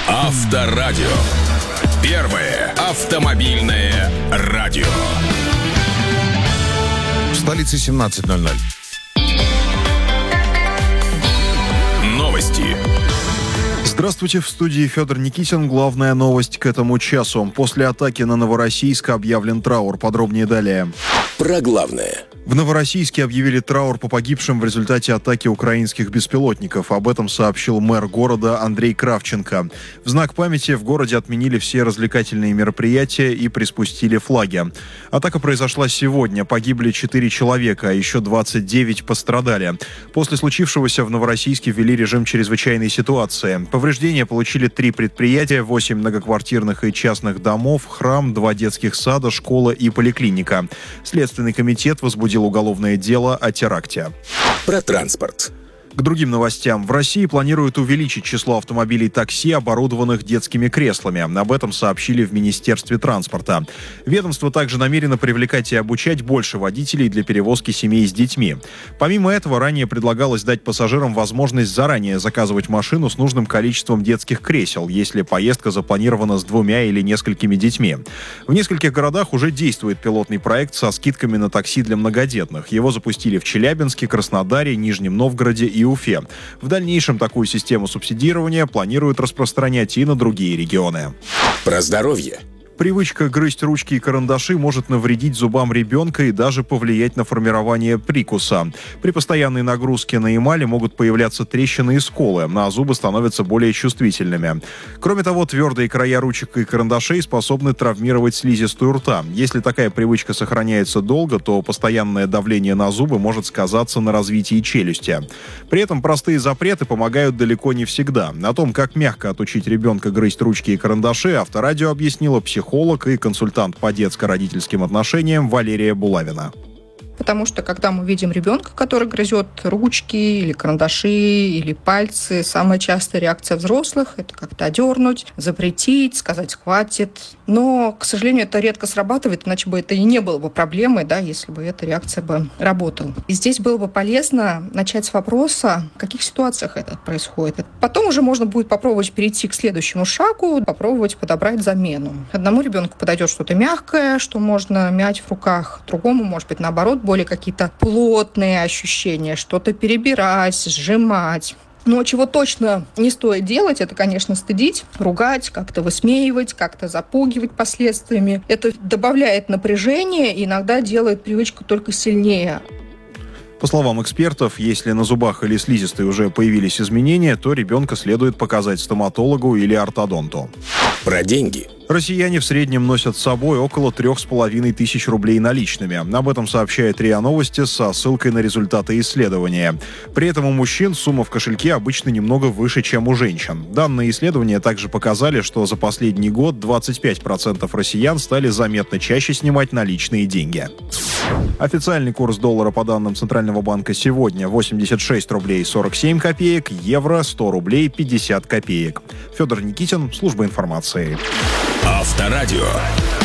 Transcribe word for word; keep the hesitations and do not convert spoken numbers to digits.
Авторадио. Первое автомобильное радио. В столице семнадцать ноль ноль. Новости. Здравствуйте, в студии Федор Никитин. Главная новость к этому часу. После атаки на Новороссийск объявлен траур. Подробнее далее. Про главное. В Новороссийске объявили траур по погибшим в результате атаки украинских беспилотников. Об этом сообщил мэр города Андрей Кравченко. В знак памяти в городе отменили все развлекательные мероприятия и приспустили флаги. Атака произошла сегодня. Погибли четыре человека, а еще двадцать девять пострадали. После случившегося в Новороссийске ввели режим чрезвычайной ситуации. Повреждения получили три предприятия, восемь многоквартирных и частных домов, храм, два детских сада, школа и поликлиника. Следственный комитет возбудил уголовное дело о теракте. Про транспорт. К другим новостям. В России планируют увеличить число автомобилей такси, оборудованных детскими креслами. Об этом сообщили в Министерстве транспорта. Ведомство также намерено привлекать и обучать больше водителей для перевозки семей с детьми. Помимо этого, ранее предлагалось дать пассажирам возможность заранее заказывать машину с нужным количеством детских кресел, если поездка запланирована с двумя или несколькими детьми. В нескольких городах уже действует пилотный проект со скидками на такси для многодетных. Его запустили в Челябинске, Краснодаре, Нижнем Новгороде и Уфе. В дальнейшем такую систему субсидирования планируют распространять и на другие регионы. Про здоровье. Привычка грызть ручки и карандаши может навредить зубам ребенка и даже повлиять на формирование прикуса. При постоянной нагрузке на эмали могут появляться трещины и сколы, а зубы становятся более чувствительными. Кроме того, твердые края ручек и карандашей способны травмировать слизистую рта. Если такая привычка сохраняется долго, то постоянное давление на зубы может сказаться на развитии челюсти. При этом простые запреты помогают далеко не всегда. О том, как мягко отучить ребенка грызть ручки и карандаши, Авторадио объяснила психолог и консультант по детско-родительским отношениям Валерия Булавина. Потому что, когда мы видим ребенка, который грызет ручки или карандаши, или пальцы, самая частая реакция взрослых – это как-то одернуть, запретить, сказать «хватит». Но, к сожалению, это редко срабатывает, иначе бы это и не было бы проблемой, да, если бы эта реакция бы работала. И здесь было бы полезно начать с вопроса, в каких ситуациях это происходит. Потом уже можно будет попробовать перейти к следующему шагу, попробовать подобрать замену. Одному ребенку подойдет что-то мягкое, что можно мять в руках, другому, может быть, наоборот, более какие-то плотные ощущения, что-то перебирать, сжимать. Но чего точно не стоит делать, это, конечно, стыдить, ругать, как-то высмеивать, как-то запугивать последствиями. Это добавляет напряжение и иногда делает привычку только сильнее. По словам экспертов, если на зубах или слизистой уже появились изменения, то ребенка следует показать стоматологу или ортодонту. Про деньги. Россияне в среднем носят с собой около трех с половиной тысяч рублей наличными. Об этом сообщает РИА Новости со ссылкой на результаты исследования. При этом у мужчин сумма в кошельке обычно немного выше, чем у женщин. Данные исследования также показали, что за последний год двадцать пять процентов россиян стали заметно чаще снимать наличные деньги. Официальный курс доллара по данным Центрального банка сегодня восемьдесят шесть рублей сорок семь копеек, евро сто рублей пятьдесят копеек. Федор Никитин, служба информации. Авторадио.